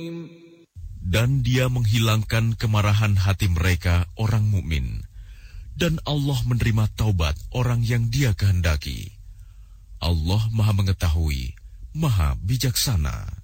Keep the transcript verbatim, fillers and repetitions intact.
Dan Dia menghilangkan kemarahan hati mereka orang mukmin, dan Allah menerima taubat orang yang Dia kehendaki. Allah Maha Mengetahui, Maha Bijaksana.